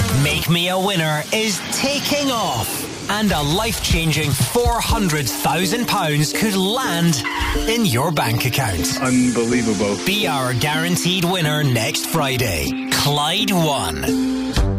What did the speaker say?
Make Me a Winner is taking off. And a life-changing £400,000 could land in your bank account. Unbelievable. Be our guaranteed winner next Friday. Clyde won.